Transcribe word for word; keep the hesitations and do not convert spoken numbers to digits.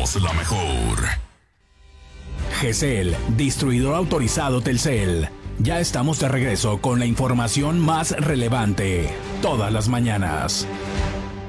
somos la mejor. G C L, distribuidor autorizado Telcel. Ya estamos de regreso con la información más relevante, todas las mañanas.